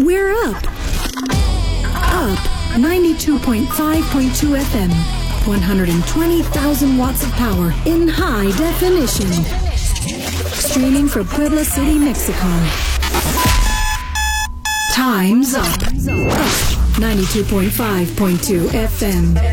We're up. Up 92.5.2 FM. 120,000 watts of power in high definition. Streaming from Puebla City, Mexico. Time's up. 92.5.2 FM.